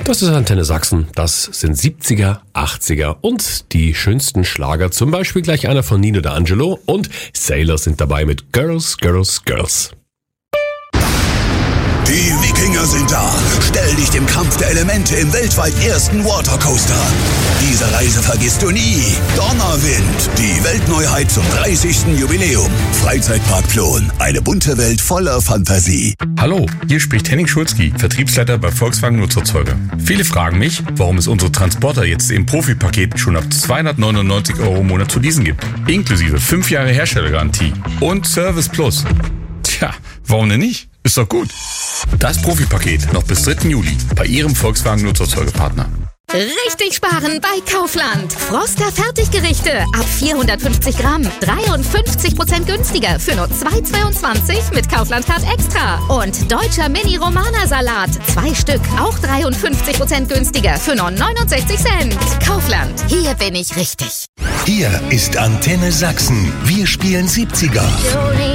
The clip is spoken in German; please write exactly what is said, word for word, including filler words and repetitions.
Das ist Antenne Sachsen. Das sind siebziger, achtziger und die schönsten Schlager. Zum Beispiel gleich einer von Nino D'Angelo und Sailor sind dabei mit Girls, Girls, Girls. Die Wikinger sind da. Stell dich dem Kampf der Elemente im weltweit ersten Watercoaster. Diese Reise vergisst du nie. Donnerwind, die Weltneuheit zum dreißigsten Jubiläum. Freizeitpark Plon, eine bunte Welt voller Fantasie. Hallo, hier spricht Henning Schulzki, Vertriebsleiter bei Volkswagen Nutzerzeuger. Viele fragen mich, warum es unsere Transporter jetzt im Profipaket schon ab zweihundertneunundneunzig Euro im Monat zu leasen gibt. Inklusive fünf Jahre Herstellergarantie und Service Plus. Tja, warum denn nicht? Ist doch gut. Das Profipaket noch bis dritten Juli bei Ihrem Volkswagen Nutzerzeugerpartner. Richtig sparen bei Kaufland. Froster Fertiggerichte ab vierhundertfünfzig Gramm. dreiundfünfzig Prozent günstiger für nur zwei Euro zweiundzwanzig mit Kaufland-Card Extra. Und deutscher Mini-Romana-Salat. Zwei Stück, auch dreiundfünfzig Prozent günstiger für nur neunundsechzig Cent. Kaufland, hier bin ich richtig. Hier ist Antenne Sachsen. Wir spielen siebziger. Jolene.